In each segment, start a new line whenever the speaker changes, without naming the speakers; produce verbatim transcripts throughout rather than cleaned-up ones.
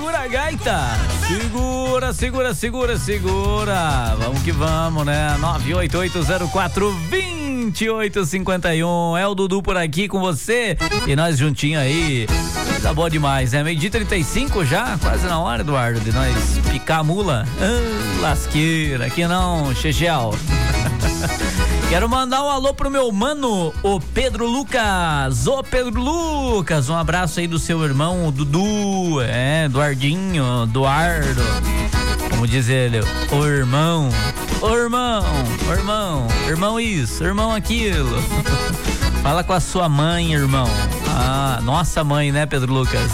segura a gaita. Segura, segura, segura, segura. Vamos que vamos, né? nove oito oito zero quatro, dois oito cinco um. É o Dudu por aqui com você. E nós juntinho aí. Tá boa demais, né? Meio-dia trinta e cinco já, quase na hora, Eduardo, de nós picar a mula. Ah, lasqueira, aqui não, Chechel. Quero mandar um alô pro meu mano, o Pedro Lucas. Ô Pedro Lucas, um abraço aí do seu irmão, o Dudu, é, Eduardinho, Eduardo. Como diz ele, o irmão, o irmão, o irmão, irmão isso, irmão aquilo. Fala com a sua mãe, irmão. Ah, nossa mãe, né, Pedro Lucas?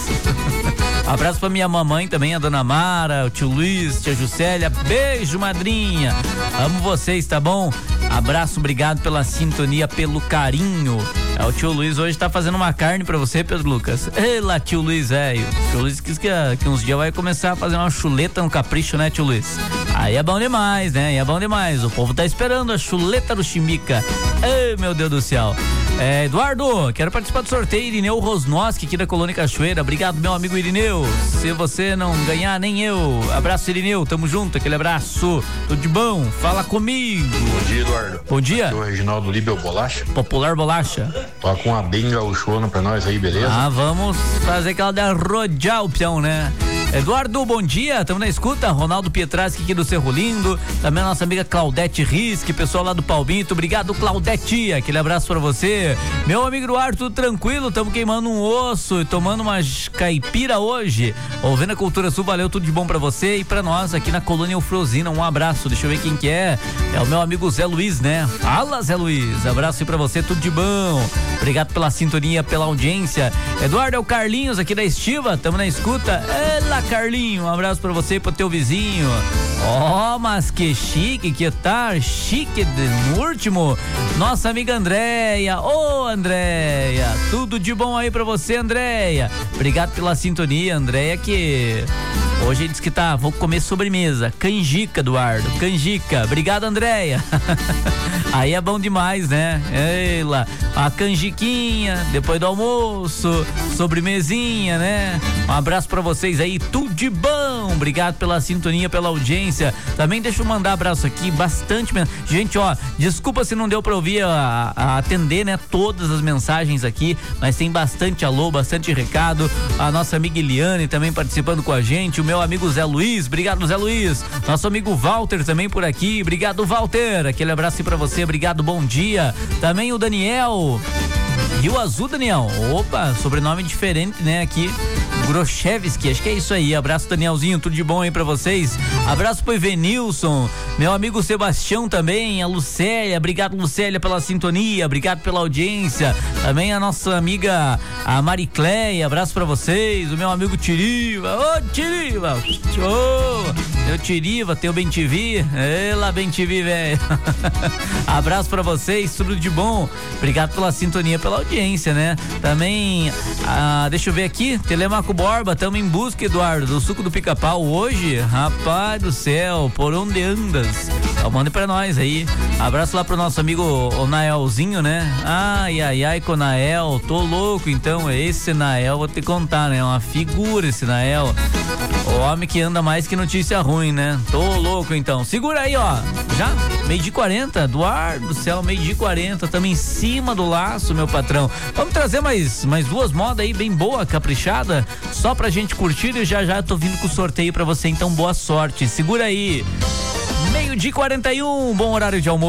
Abraço pra minha mamãe também, a dona Mara, o tio Luiz, tia Juscelia. Beijo, madrinha. Amo vocês, tá bom? Abraço, obrigado pela sintonia, pelo carinho. É, o tio Luiz hoje tá fazendo uma carne pra você, Pedro Lucas. Ei lá, tio Luiz, velho. Tio Luiz quis que, que uns dias vai começar a fazer uma chuleta no capricho, né, tio Luiz? Aí é bom demais, né? Aí é bom demais. O povo tá esperando a chuleta do Chimica. Ei, meu Deus do céu. É, Eduardo, quero participar do sorteio. Irineu Rosnoski, aqui da Colônia Cachoeira. Obrigado, meu amigo Irineu. Se você não ganhar, nem eu. Abraço, Irineu. Tamo junto, aquele abraço. Tudo de bom? Fala comigo.
Bom dia, Eduardo.
Bom dia.
Aqui é o Reginaldo Libel Bolacha.
Popular Bolacha.
Toca uma bem gaúchona pra nós aí, beleza?
Ah, vamos fazer aquela da rodear o peão, né? Eduardo, bom dia, estamos na escuta. Ronaldo Pietraschi aqui do Cerro Lindo, também a nossa amiga Claudete Risque, pessoal lá do Palmito. Obrigado, Claudete, aquele abraço pra você. Meu amigo Eduardo, tudo tranquilo? Estamos queimando um osso e tomando uma caipira hoje, ouvindo a Cultura Sul. Valeu, tudo de bom pra você e pra nós aqui na Colônia Eufrosina. Um abraço, deixa eu ver quem que é. É o meu amigo Zé Luiz, né? Fala, Zé Luiz, abraço aí pra você, tudo de bom. Obrigado pela sintonia, pela audiência. Eduardo, é o Carlinhos aqui da Estiva, estamos na escuta. Ela, Carlinho, um abraço pra você e pro teu vizinho. Ó, oh, mas que chique, que tá chique no último. Nossa amiga Andréia. Ô, oh, Andréia, tudo de bom aí pra você, Andréia. Obrigado pela sintonia, Andréia, que hoje ele disse que tá, vou comer sobremesa. Canjica, Eduardo, canjica. Obrigado, Andréia. Aí é bom demais, né? Ei lá, a canjiquinha, depois do almoço, sobremesinha, né? Um abraço pra vocês aí, tudo de bom. Obrigado pela sintonia, pela audiência. Também deixa eu mandar abraço aqui, bastante. Gente, ó, desculpa se não deu pra ouvir, a, a atender, né? Todas as mensagens aqui, mas tem bastante alô, bastante recado. A nossa amiga Eliane também participando com a gente. O meu amigo Zé Luiz, obrigado, Zé Luiz. Nosso amigo Walter também por aqui. Obrigado, Walter. Aquele abraço aí pra você. Obrigado, bom dia. Também o Daniel. Rio Azul, Daniel. Opa, sobrenome diferente, né? Aqui, Grochevski, acho que é isso aí. Abraço, Danielzinho, tudo de bom aí pra vocês. Abraço pro Evenilson, meu amigo Sebastião também, a Lucélia. Obrigado, Lucélia, pela sintonia, obrigado pela audiência. Também a nossa amiga, a Maricléia, abraço pra vocês. O meu amigo Tiriva, ô oh, Tiriva, ô, oh, meu Tiriva, teu Bem T V, ela Bem T V, velho. Abraço pra vocês, tudo de bom. Obrigado pela sintonia, pela audiência, né? Também, ah, deixa eu ver aqui, Telemaco Borba, tamo em busca, Eduardo, do suco do pica-pau hoje. Rapaz do céu, por onde andas? Então, manda pra nós aí. Abraço lá pro nosso amigo o Naelzinho, né? Ai, ai, ai, com o Nael, tô louco então. Esse Nael, vou te contar, né? Uma figura esse Nael. O homem que anda mais que notícia ruim, né? Tô louco então. Segura aí, ó. Já? meio-dia e quarenta, Eduardo do céu, meio-dia e quarenta. Tamo em cima do laço, meu patrão. Vamos trazer mais, mais duas modas aí, bem boa, caprichada, só pra gente curtir e já já tô vindo com o sorteio pra você, então boa sorte. Segura aí. meio-dia e quarenta e um, bom horário de almoço.